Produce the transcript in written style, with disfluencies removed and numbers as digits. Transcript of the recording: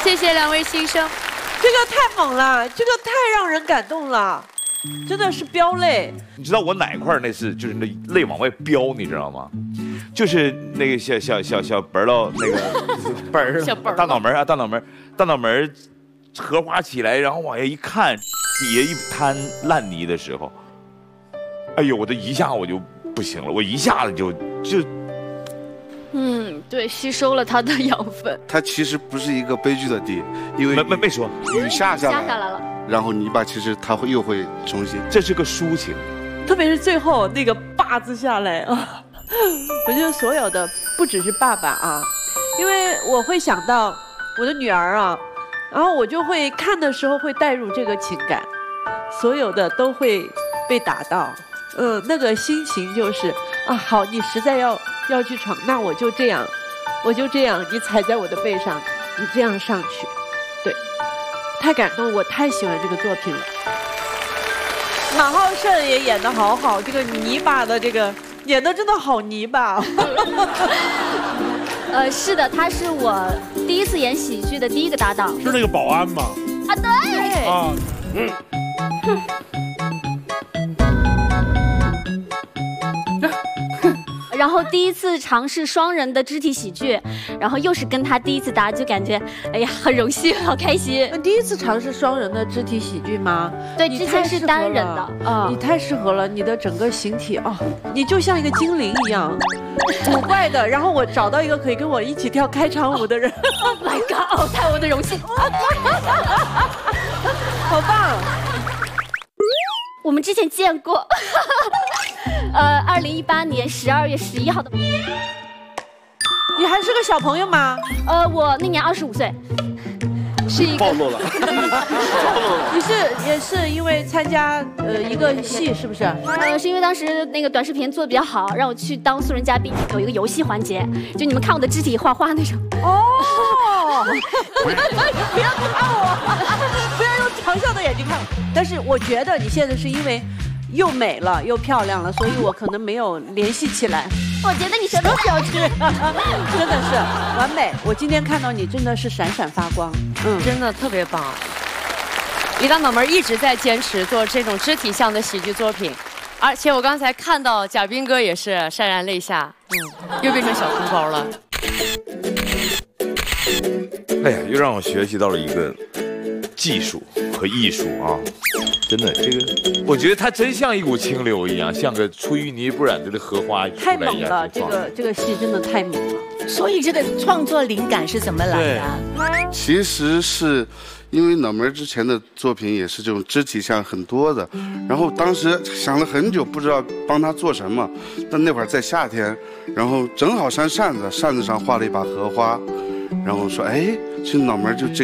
谢谢两位新生， 这个太猛了，这个太让人感动了，真的是飙泪。 你知道我哪一块那是就是那泪往外飙，你知道吗？就是那个小本儿了，那个本儿小本儿大脑门啊，大脑门荷花起来，然后往下一看，底下一滩烂泥的时候，哎呦，我这一下我就不行了，我一下子就。 对，吸收了它的养分。 它其实不是一个悲剧的地，因为没说雨下下来了， 然后泥巴其实它又会重新， 这是个抒情， 特别是最后那个“爸”字下来啊，我觉得所有的不只是爸爸啊，因为我会想到我的女儿啊，然后我就会看的时候会带入这个情感，所有的都会被打到，那个心情就是啊，好，你实在要去闯，那我就这样，你踩在我的背上，你这样上去，对，太感动，我太喜欢这个作品了。马浩胜也演得好好，这个泥巴的这个演得真的好泥巴。 是的，他是我第一次演喜剧的第一个搭档。 是那个保安吗？ 啊，对。 啊， 然后第一次尝试双人的肢体喜剧，然后又是跟他第一次搭，就感觉哎呀很荣幸，好开心。 你第一次尝试双人的肢体喜剧吗？ 对，之前是单人的。 你太适合了，你的整个形体哦，你就像一个精灵一样，古怪的。然后我找到一个可以跟我一起跳开场舞的人。 Oh my god！ 太我的荣幸。 好棒！ 我们之前见过。2018年12月11号的。 你还是个小朋友吗？ 我那年25岁。是一个暴露了。 你也是因为参加一个戏是不是？ 是因为当时那个短视频做的比较好，让我去当素人嘉宾，有一个游戏环节，就你们看我的肢体画画那种。 哦，不要看我，不要用嘲笑的眼睛看我。但是我觉得你现在是因为又美了又漂亮了，所以我可能没有联系起来。 我觉得你什么表情， 真的是完美。我今天看到你真的是闪闪发光， 真的特别棒。李大脑门一直在坚持做这种肢体向的喜剧作品，而且我刚才看到贾斌哥也是潸然泪下，又变成小红包了。 哎呀，又让我学习到了一个技术和艺术啊！真的，这个我觉得它真像一股清流一样，像个出淤泥不染的荷花出来一样。 太猛了，这个戏真的太猛了。 所以这个创作灵感是怎么来的？ 其实是因为脑门之前的作品也是这种肢体像很多的，然后当时想了很久，不知道帮他做什么。但那会儿在夏天，然后正好扇子，扇子上画了一把荷花，然后说，哎，其实脑门就这